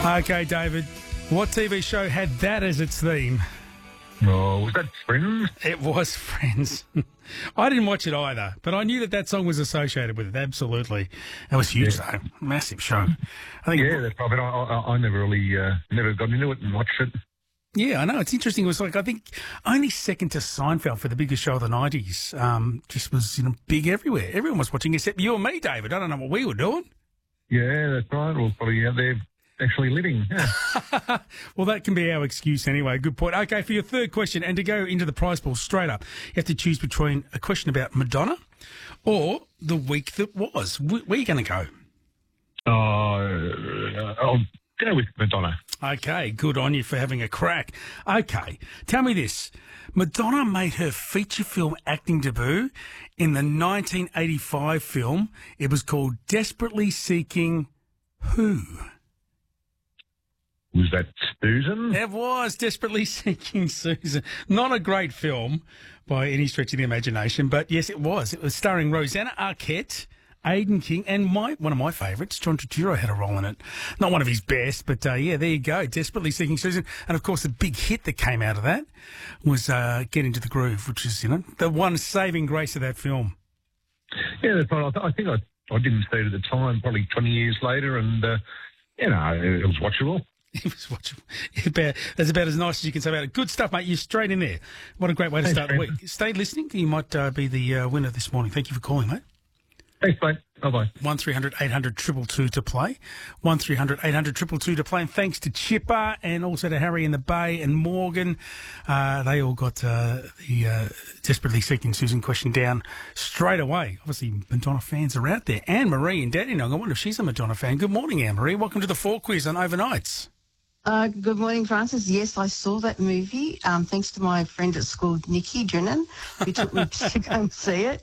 Okay, David, what TV show had that as its theme? Oh, was that Friends? It was Friends. I didn't watch it either, but I knew that song was associated with it, absolutely. It was huge, though. Massive show. I think. Yeah, that's right. But I never really never got into it and watched it. Yeah, I know. It's interesting. It was like, I think, only second to Seinfeld for the biggest show of the 90s. Just was, big everywhere. Everyone was watching except you and me, David. I don't know what we were doing. Yeah, that's right. Well, probably out there actually living. Yeah. Well, that can be our excuse anyway. Good point. Okay, for your third question, and to go into the prize pool straight up, you have to choose between a question about Madonna or the week that was. Where are you going to go? I'll go with Madonna. Okay, good on you for having a crack. Okay, tell me this. Madonna made her feature film acting debut in the 1985 film. It was called Desperately Seeking Who? Was that Susan? It was Desperately Seeking Susan. Not a great film by any stretch of the imagination, but yes, it was. It was starring Rosanna Arquette, Aidan King, and one of my favourites, John Turturro, had a role in it. Not one of his best, but yeah, there you go. Desperately Seeking Susan. And of course, the big hit that came out of that was Get Into the Groove, which is, the one saving grace of that film. Yeah, that's right. I think I didn't see it at the time, probably 20 years later, and, it was watchable. It was watchable. That's about as nice as you can say about it. Good stuff, mate. You're straight in there. What a great way to start the week. Stay listening. You might be the winner this morning. Thank you for calling, mate. Thanks, mate. Bye-bye. 1300 800 222 to play. 1300 800 222 to play. And thanks to Chipper and also to Harry in the Bay and Morgan. They all got the Desperately Seeking Susan question down straight away. Obviously, Madonna fans are out there. Anne-Marie in Dandenong. I wonder if she's a Madonna fan. Good morning, Anne-Marie. Welcome to the 4 quiz on Overnights. Good morning, Francis. Yes, I saw that movie. Thanks to my friend at school, Nikki Drennan, who took me to go and see it.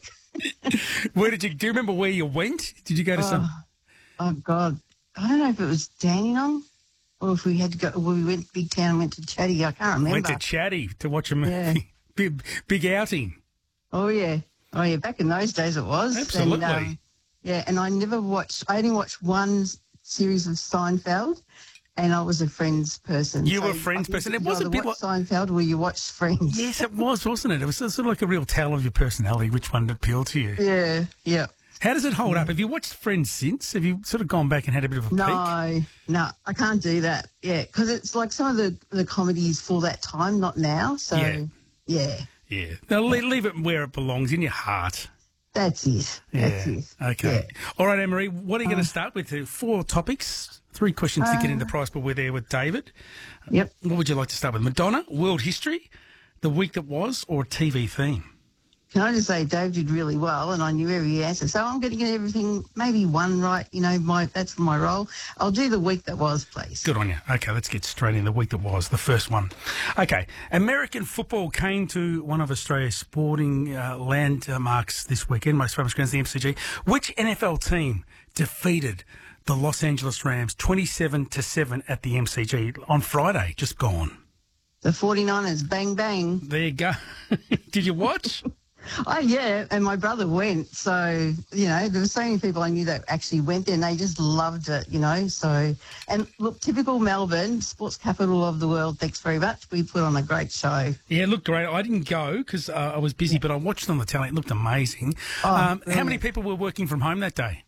Do you remember where you went? Did you go to some? Oh, God. I don't know if it was Dandenong or if we had to go. Well, we went to Big Town and went to Chatty. I can't remember. Went to Chatty to watch a movie. Yeah. Big outing. Oh, yeah. Back in those days it was. Absolutely. And I only watched one series of Seinfeld. And I was a Friends person. You were a Friends person. It was a bit like Seinfeld where you watched Friends. Yes, it was, wasn't it? It was sort of like a real tale of your personality, which one appealed to you. Yeah. How does it hold up? Have you watched Friends since? Have you sort of gone back and had a bit of a peek? No, I can't do that. Yeah, because it's like some of the comedies for that time, not now. So, yeah. Now, leave it where it belongs, in your heart. That's it. That's it. Okay. Yeah. All right, Anne-Marie, what are you going to start with? 4 topics, 3 questions to get in the prize pool. We're there with David. Yep. What would you like to start with? Madonna, world history, the week that was, or a TV theme? Can I just say Dave did really well and I knew every answer. So I'm going to get everything, maybe one right, that's my role. I'll do the week that was, please. Good on you. Okay, let's get straight in the week that was, the first one. Okay, American football came to one of Australia's sporting landmarks this weekend, most famous grounds, the MCG. Which NFL team defeated the Los Angeles Rams 27-7 at the MCG on Friday, just gone? The 49ers, bang, bang. There you go. Did you watch? Oh, yeah, and my brother went. So, there were so many people I knew that actually went there and they just loved it, So, and look, typical Melbourne, sports capital of the world, thanks very much. We put on a great show. Yeah, it looked great. I didn't go because I was busy, but I watched on the telly. It looked amazing. Oh, how many people were working from home that day?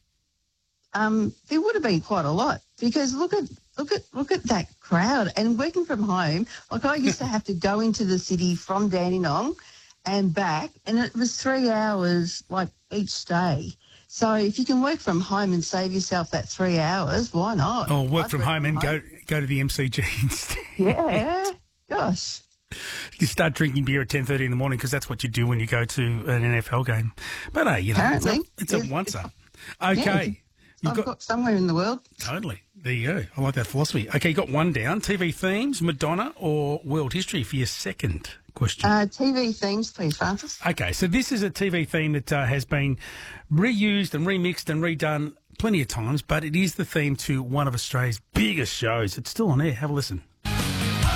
There would have been quite a lot because look at that crowd and working from home. Like I used to have to go into the city from Dandenong and back, and it was 3 hours like each day. So if you can work from home and save yourself that 3 hours, why not? Or work from home and go to the MCG instead. Yeah, gosh. You start drinking beer at 10:30 in the morning because that's what you do when you go to an NFL game. But hey, apparently it's a once-up. Okay. I've got somewhere in the world. Totally. There you go. I like that philosophy. Okay, you got one down. TV themes, Madonna or world history for your second question? TV themes, please, Francis. Okay, so this is a TV theme that has been reused and remixed and redone plenty of times, but it is the theme to one of Australia's biggest shows. It's still on air. Have a listen.